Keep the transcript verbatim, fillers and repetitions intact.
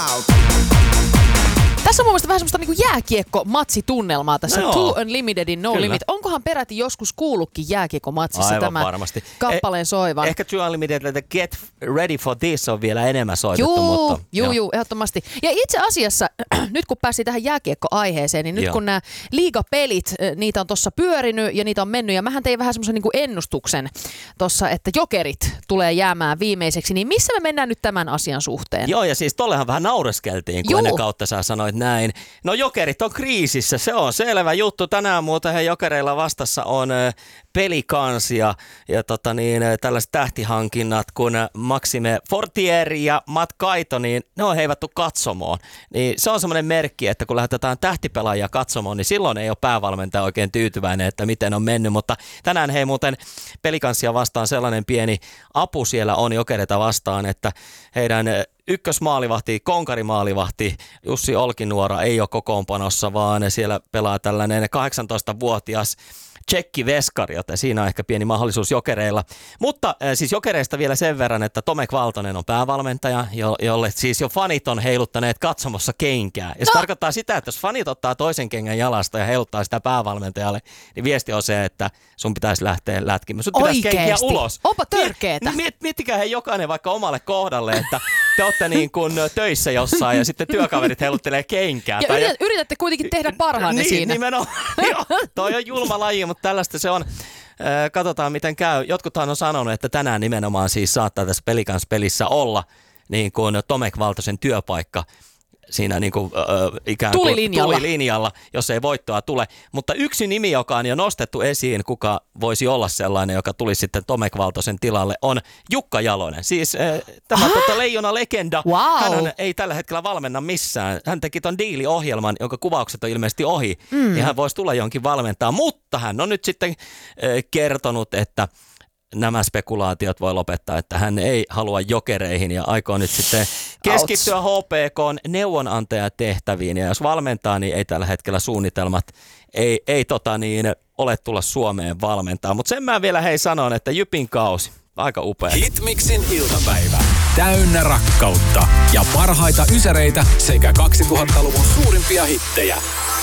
Tässä on mun mielestä vähän semmoista niinku jääkiekko-matsitunnelmaa tässä no Too Unlimitedin No Kyllä. Limit. Onkohan peräti joskus kuullutkin jääkiekko-matsissa Aivan tämä varmasti. kappaleen soivan? Ehkä Too Unlimited Get Ready for This on vielä enemmän soitettu. Juu, mutta, juu, joo. juu, ehdottomasti. Ja itse asiassa, nyt kun pääsi tähän jääkiekko-aiheeseen, niin nyt Joo. kun nämä liigapelit, niitä on tuossa pyörinyt ja niitä on mennyt, ja mähän tein vähän semmoisen niin kuin ennustuksen tuossa, että jokerit tulee jäämään viimeiseksi, niin missä me mennään nyt tämän asian suhteen? Joo, ja siis tollehan vähän naureskeltiin, kun Juu. ennen kautta sä sanoit näin. No jokerit on kriisissä, se on selvä juttu. Tänään muuten he jokereilla vastassa on ö, Pelicans ja, ja tota niin, ö, tällaiset tähtihankinnat kuin Maxime Fortier ja Matt Kaito, niin ne on heivattu katsomoon. Niin se on semmoinen merkki, että kun lähdetään tähtipelaajia katsomoon, niin silloin ei ole päävalmentaja oikein tyytyväinen, että miten on mennyt. Mutta tänään hei muuten Pelicansia vastaan sellainen pieni apu siellä on jokereita vastaan, että heidän ykkösmaalivahti, konkarimaalivahti Jussi Olkinuora ei ole kokoonpanossa, vaan siellä pelaa tällainen kahdeksantoistavuotias tsekki veskari, joten siinä on ehkä pieni mahdollisuus jokereilla. Mutta äh, siis jokereista vielä sen verran, että Tomek Valtonen on päävalmentaja, jo, jolle siis jo fanit on heiluttaneet katsomossa kenkää. Ja se no. tarkoittaa sitä, että jos fanit ottaa toisen kengän jalasta ja heiluttaa sitä päävalmentajalle, niin viesti on se, että sun pitäisi lähteä lätkimään. Sun pitäisi kenkiä ulos. Onpa törkeetä. Miet, miettikää he jokainen vaikka omalle kohdalle, että te olette niin kuin töissä jossain ja sitten työkaverit heiluttelee kenkää. Ja tai yrität, yritätte kuitenkin tehdä parhaanne niin, siinä. Nimenomaan. Joo, toi on julma laji, mutta tällaista se on. Katsotaan miten käy. Jotkuthan on sanonut, että tänään nimenomaan siis saattaa tässä Pelicans-pelissä olla niin kuin Tomek Valtosen työpaikka siinä niin kuin, ö, ikään kuin tulilinjalla. tulilinjalla, jos ei voittoa tule. Mutta yksi nimi, joka on jo nostettu esiin, kuka voisi olla sellainen, joka tulisi sitten Tomek Valtosen tilalle, on Jukka Jalonen. Siis äh, tämä tota, Leijona-legenda. Wow. Hän ei tällä hetkellä valmenna missään. Hän teki ton diiliohjelman, jonka kuvaukset on ilmeisesti ohi. Mm. Ja hän voisi tulla jonkin valmentaa. Mutta hän on nyt sitten äh, kertonut, että nämä spekulaatiot voi lopettaa, että hän ei halua jokereihin ja aikoo nyt sitten keskittyä H P K:n neuvonantajatehtäviin. Ja jos valmentaa, niin ei tällä hetkellä suunnitelmat ei, ei tota niin, ole tulla Suomeen valmentaa. Mutta sen mä vielä hei sanon, että Jypin kausi, aika upea. Hitmixin iltapäivä. Täynnä rakkautta ja parhaita ysäreitä sekä kaksituhattaluvun suurimpia hittejä.